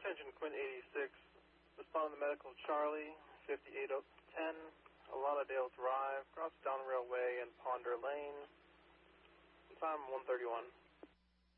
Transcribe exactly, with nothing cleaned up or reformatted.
Attention Quint eighty-six, respond to the medical Charlie, fifty-eight oh ten, Alanadale Drive, cross Down Railway and Ponder Lane, time one thirty-one.